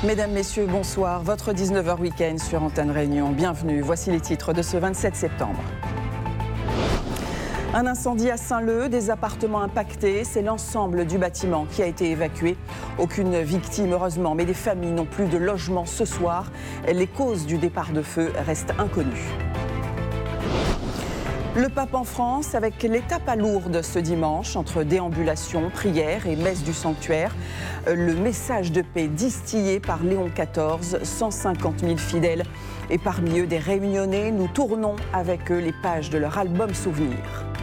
Mesdames, Messieurs, bonsoir. Votre 19h week-end sur Antenne Réunion. Bienvenue. Voici les titres de ce 27 septembre. Un incendie à Saint-Leu, des appartements impactés. C'est l'ensemble du bâtiment qui a été évacué. Aucune victime, heureusement, mais des familles n'ont plus de logement ce soir. Les causes du départ de feu restent inconnues. Le pape en France avec l'étape à Lourdes ce dimanche entre déambulation, prière et messe du sanctuaire. Le message de paix distillé par Léon XIV, 150 000 fidèles et parmi eux des Réunionnais. Nous tournons avec eux les pages de leur album Souvenir.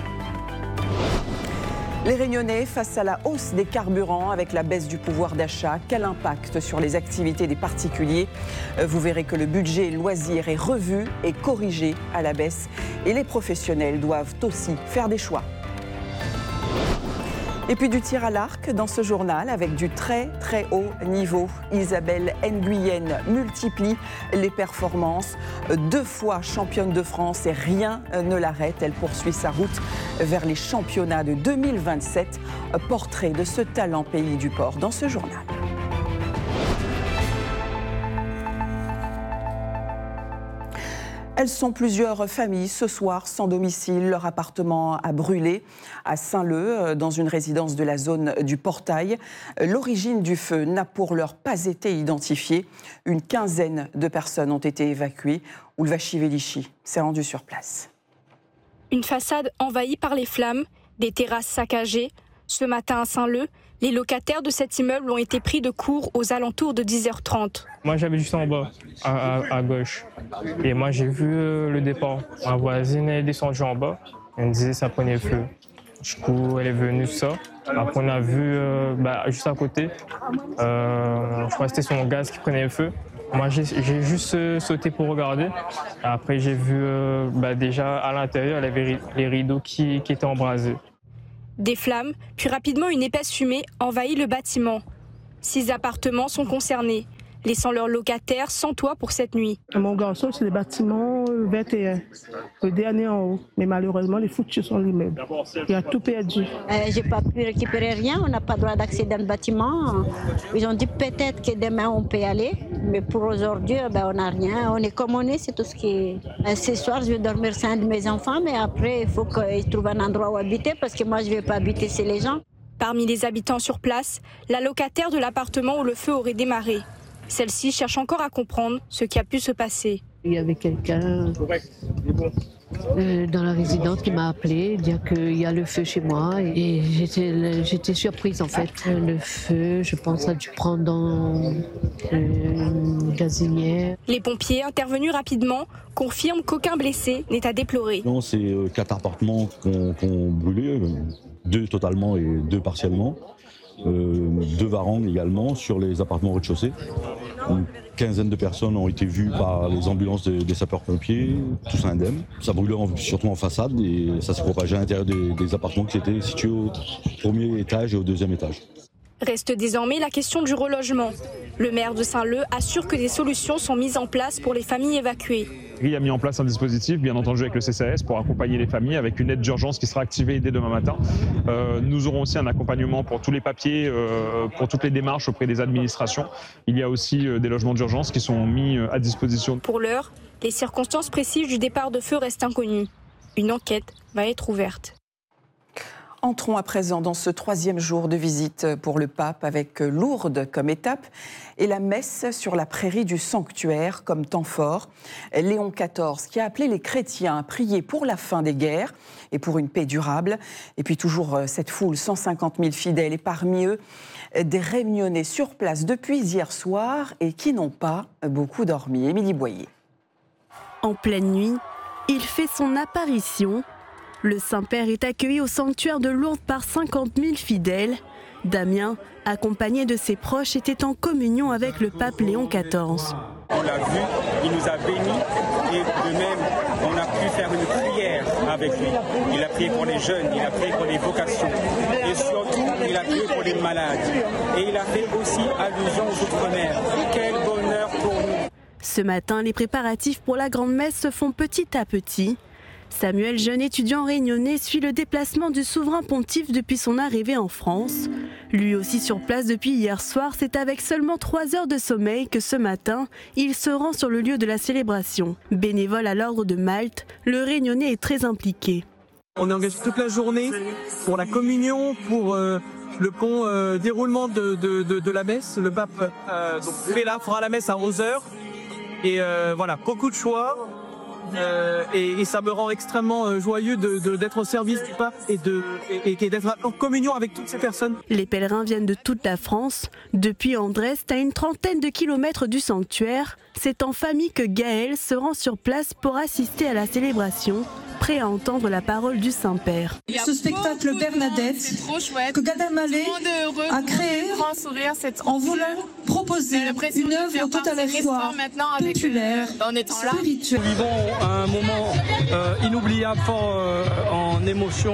Les Réunionnais face à la hausse des carburants avec la baisse du pouvoir d'achat, quel impact sur les activités des particuliers? Vous verrez que le budget loisirs est revu et corrigé à la baisse et les professionnels doivent aussi faire des choix. Et puis du tir à l'arc dans ce journal avec du très haut niveau. Isabelle Nguyen multiplie les performances. 2 fois championne de France et rien ne l'arrête. Elle poursuit sa route vers les championnats de 2027. Portrait de ce talent pays du port dans ce journal. Elles sont plusieurs familles ce soir sans domicile. Leur appartement a brûlé à Saint-Leu, dans une résidence de la zone du Portail. L'origine du feu n'a pour l'heure pas été identifiée. Une quinzaine de personnes ont été évacuées. Ulvashi Velichi s'est rendu sur place. Une façade envahie par les flammes, des terrasses saccagées. Ce matin à Saint-Leu, les locataires de cet immeuble ont été pris de court aux alentours de 10h30. Moi j'habite juste en bas, à gauche. Et moi j'ai vu le départ. Ma voisine est descendue en bas. Elle me disait que ça prenait feu. Du coup elle est venue ça. Après on a vu juste à côté, je crois que c'était son gaz qui prenait feu. Moi j'ai juste sauté pour regarder. Après j'ai vu déjà à l'intérieur il y avait les rideaux qui étaient embrasés. Des flammes, puis rapidement une épaisse fumée envahit le bâtiment. 6 appartements sont concernés, laissant leurs locataires sans toit pour cette nuit. Mon garçon, c'est le bâtiment 21, le dernier en haut. Mais malheureusement, les foutus sont l'immeuble. Il a tout perdu. J'ai pas pu récupérer rien, on n'a pas le droit d'accéder dans le bâtiment. Ils ont dit peut-être que demain on peut y aller, mais pour aujourd'hui, on n'a rien. On est comme on est, c'est tout ce qui est. Ce soir, je vais dormir sans un de mes enfants, mais après, il faut qu'ils trouvent un endroit où habiter, parce que moi, je ne vais pas habiter chez les gens. Parmi les habitants sur place, la locataire de l'appartement où le feu aurait démarré. Celle-ci cherche encore à comprendre ce qui a pu se passer. Il y avait quelqu'un dans la résidence qui m'a appelé, dire qu'il y a le feu chez moi. Et j'étais surprise en fait. Le feu, je pense, a dû prendre dans une gazinière. Les pompiers, intervenus rapidement, confirment qu'aucun blessé n'est à déplorer. Non, c'est 4 appartements qu'on brûlé, 2 totalement et 2 partiellement. 2 varangues également sur les appartements au rez-de-chaussée. Une quinzaine de personnes ont été vues par les ambulances des sapeurs-pompiers, tous indemnes. Ça brûlait surtout en façade et ça s'est propagé à l'intérieur des appartements qui étaient situés au 1er étage et au 2e étage. Reste désormais la question du relogement. Le maire de Saint-Leu assure que des solutions sont mises en place pour les familles évacuées. Il a mis en place un dispositif, bien entendu avec le CCAS, pour accompagner les familles avec une aide d'urgence qui sera activée dès demain matin. Nous aurons aussi un accompagnement pour tous les papiers, pour toutes les démarches auprès des administrations. Il y a aussi des logements d'urgence qui sont mis à disposition. Pour l'heure, les circonstances précises du départ de feu restent inconnues. Une enquête va être ouverte. Entrons à présent dans ce 3e jour de visite pour le pape avec Lourdes comme étape et la messe sur la prairie du sanctuaire comme temps fort. Léon XIV qui a appelé les chrétiens à prier pour la fin des guerres et pour une paix durable. Et puis toujours cette foule, 150 000 fidèles et parmi eux des Réunionnais sur place depuis hier soir et qui n'ont pas beaucoup dormi. Émilie Boyer. En pleine nuit, il fait son apparition. Le Saint-Père est accueilli au sanctuaire de Lourdes par 50 000 fidèles. Damien, accompagné de ses proches, était en communion avec le pape Léon XIV. On l'a vu, il nous a bénis et de même, on a pu faire une prière avec lui. Il a prié pour les jeunes, il a prié pour les vocations et surtout, il a prié pour les malades. Et il a fait aussi allusion aux Outre-mer. Quel bonheur pour nous! Ce matin, les préparatifs pour la grande messe se font petit à petit. Samuel, jeune étudiant réunionnais, suit le déplacement du souverain pontife depuis son arrivée en France. Lui aussi sur place depuis hier soir, c'est avec seulement 3 heures de sommeil que ce matin, il se rend sur le lieu de la célébration. Bénévole à l'ordre de Malte, le réunionnais est très impliqué. On est engagé toute la journée pour la communion, pour le bon déroulement de la messe. Le pape fera la messe à 11h. Et voilà, beaucoup de choix. Et ça me rend extrêmement joyeux d'être au service du pape et d'être en communion avec toutes ces personnes. Les pèlerins viennent de toute la France. Depuis Andrest, à une trentaine de kilomètres du sanctuaire, c'est en famille que Gaël se rend sur place pour assister à la célébration, prêt à entendre la parole du Saint-Père. Ce spectacle Bernadette que Gad Elmaleh a créé en voulant proposer une œuvre tout à la fois populaire, spirituelle. Nous vivons un moment inoubliable, fort en émotion.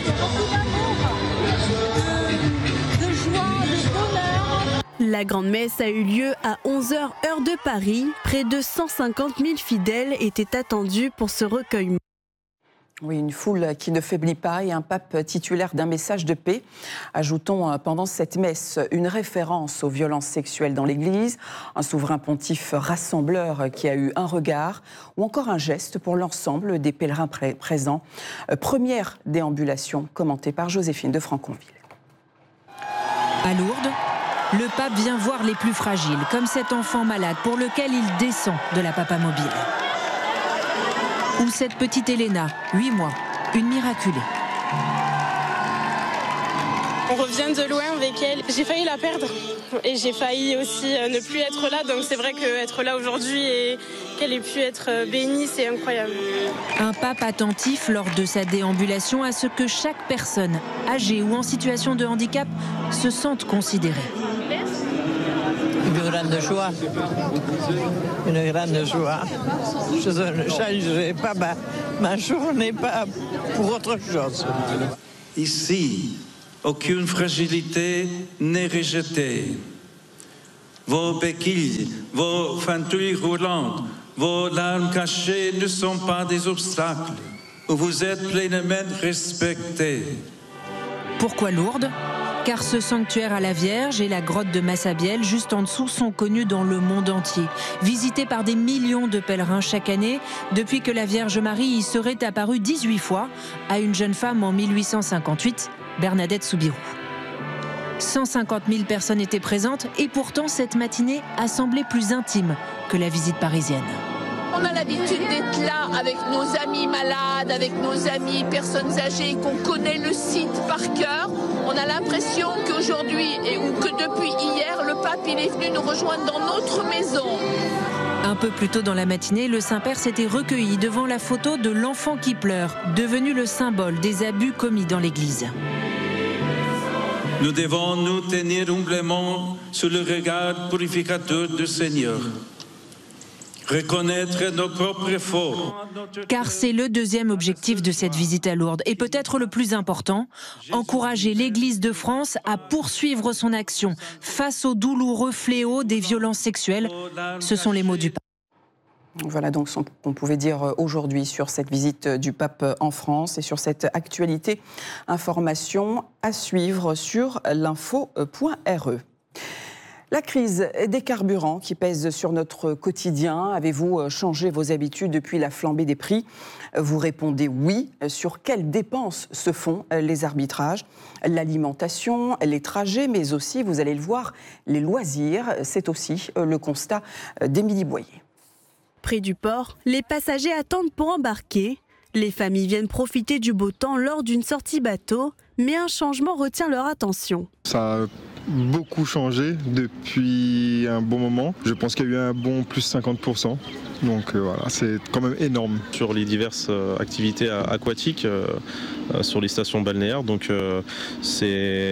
La grande messe a eu lieu à 11h heure de Paris. Près de 150 000 fidèles étaient attendus pour ce recueillement. Oui, une foule qui ne faiblit pas et un pape titulaire d'un message de paix. Ajoutons pendant cette messe une référence aux violences sexuelles dans l'Église, un souverain pontife rassembleur qui a eu un regard ou encore un geste pour l'ensemble des pèlerins présents. Première déambulation commentée par Joséphine de Franconville. À Lourdes, le pape vient voir les plus fragiles, comme cet enfant malade pour lequel il descend de la papa mobile. Ou cette petite Elena, 8 mois, une miraculée. On revient de loin avec elle. J'ai failli la perdre et j'ai failli aussi ne plus être là. Donc c'est vrai qu'être là aujourd'hui et qu'elle ait pu être bénie, c'est incroyable. Un pape attentif lors de sa déambulation à ce que chaque personne, âgée ou en situation de handicap, se sente considérée. Une grande joie. Une grande joie. Je ne changerai pas ma journée pas pour autre chose. Ici, aucune fragilité n'est rejetée. Vos béquilles, vos fantouilles roulantes, vos larmes cachées ne sont pas des obstacles. Vous êtes pleinement respectés. Pourquoi Lourdes ? Car ce sanctuaire à la Vierge et la grotte de Massabielle, juste en dessous, sont connus dans le monde entier. Visités par des millions de pèlerins chaque année, depuis que la Vierge Marie y serait apparue 18 fois à une jeune femme en 1858, Bernadette Soubirous. 150 000 personnes étaient présentes et pourtant cette matinée a semblé plus intime que la visite parisienne. On a l'habitude d'être là avec nos amis malades, avec nos amis personnes âgées, qu'on connaît le site par cœur. On a l'impression qu'aujourd'hui, ou que depuis hier, le pape il est venu nous rejoindre dans notre maison. Un peu plus tôt dans la matinée, le Saint-Père s'était recueilli devant la photo de l'enfant qui pleure, devenu le symbole des abus commis dans l'Église. Nous devons nous tenir humblement sous le regard purificateur du Seigneur. Reconnaître nos propres fautes. Car c'est le deuxième objectif de cette visite à Lourdes et peut-être le plus important, encourager l'Église de France à poursuivre son action face au douloureux fléau des violences sexuelles. Ce sont les mots du pape. Voilà donc ce qu'on pouvait dire aujourd'hui sur cette visite du pape en France et sur cette actualité. Information à suivre sur l'info.re. La crise des carburants qui pèse sur notre quotidien, avez-vous changé vos habitudes depuis la flambée des prix ? Vous répondez oui. Sur quelles dépenses se font les arbitrages ? L'alimentation, les trajets, mais aussi, vous allez le voir, les loisirs. C'est aussi le constat d'Émilie Boyer. Près du port, les passagers attendent pour embarquer. Les familles viennent profiter du beau temps lors d'une sortie bateau, mais un changement retient leur attention. Ça a beaucoup changé depuis un bon moment. Je pense qu'il y a eu un bon plus 50%. Donc voilà, c'est quand même énorme. Sur les diverses activités aquatiques, sur les stations balnéaires, donc ça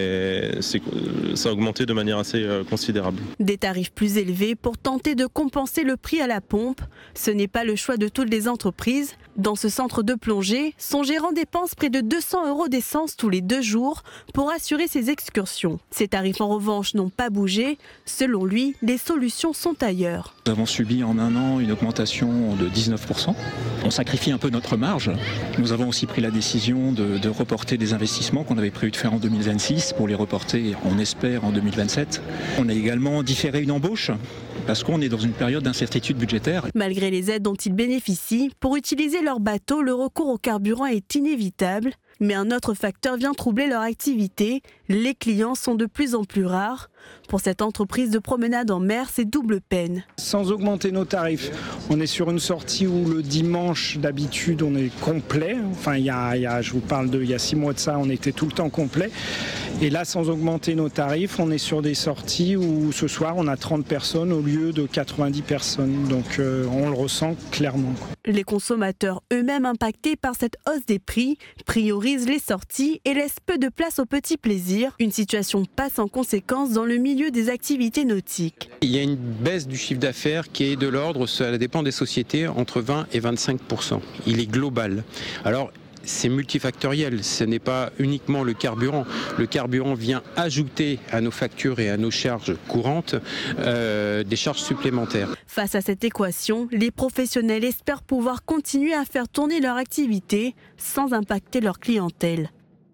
a augmenté de manière assez considérable. Des tarifs plus élevés pour tenter de compenser le prix à la pompe. Ce n'est pas le choix de toutes les entreprises. Dans ce centre de plongée, son gérant dépense près de 200 € d'essence tous les 2 jours pour assurer ses excursions. Ses tarifs en revanche n'ont pas bougé. Selon lui, les solutions sont ailleurs. Nous avons subi en un an une augmentation de 19%. On sacrifie un peu notre marge. Nous avons aussi pris la décision de reporter des investissements qu'on avait prévu de faire en 2026 pour les reporter, on espère, en 2027. On a également différé une embauche parce qu'on est dans une période d'incertitude budgétaire. Malgré les aides dont ils bénéficient, pour utiliser leur bateau, le recours au carburant est inévitable. Mais un autre facteur vient troubler leur activité. Les clients sont de plus en plus rares. Pour cette entreprise de promenade en mer, c'est double peine. Sans augmenter nos tarifs, on est sur une sortie où le dimanche, d'habitude, on est complet. Enfin, je vous parle il y a 6 mois de ça, on était tout le temps complet. Et là, sans augmenter nos tarifs, on est sur des sorties où ce soir, on a 30 personnes au lieu de 90 personnes. Donc, on le ressent clairement. Les consommateurs eux-mêmes impactés par cette hausse des prix priorisent les sorties et laissent peu de place aux petits plaisirs. Une situation pas sans conséquences dans le milieu des activités nautiques. Il y a une baisse du chiffre d'affaires qui est de l'ordre, ça dépend des sociétés, entre 20 et 25%. Il est global. Alors, c'est multifactoriel, ce n'est pas uniquement le carburant. Le carburant vient ajouter à nos factures et à nos charges courantes des charges supplémentaires. Face à cette équation, les professionnels espèrent pouvoir continuer à faire tourner leur activité sans impacter leur clientèle.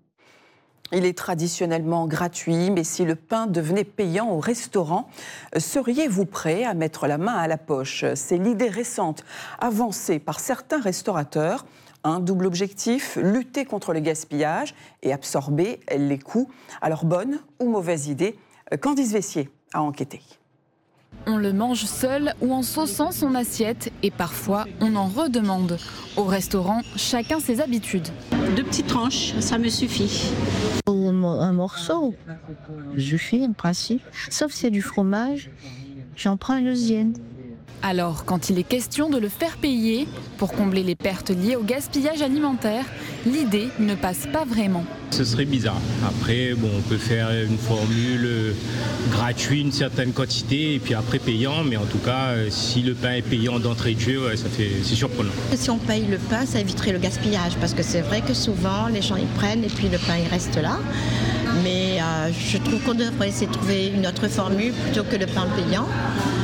Il est traditionnellement gratuit, mais si le pain devenait payant au restaurant, seriez-vous prêt à mettre la main à la poche? C'est l'idée récente avancée par certains restaurateurs. Un double objectif, lutter contre le gaspillage et absorber les coûts. Alors bonne ou mauvaise idée? Candice Vessier a enquêté. On le mange seul ou en sauçant son assiette et parfois on en redemande. Au restaurant, chacun ses habitudes. 2 petites tranches, ça me suffit. Un morceau, je fais en principe. Sauf si c'est du fromage, j'en prends une deuxième. Alors, quand il est question de le faire payer, pour combler les pertes liées au gaspillage alimentaire, l'idée ne passe pas vraiment. Ce serait bizarre. Après, on peut faire une formule gratuite, une certaine quantité, et puis après payant. Mais en tout cas, si le pain est payant d'entrée de jeu, c'est surprenant. Si on paye le pain, ça éviterait le gaspillage. Parce que c'est vrai que souvent, les gens ils prennent et puis le pain il reste là. Mais je trouve qu'on devrait essayer de trouver une autre formule plutôt que le pain payant.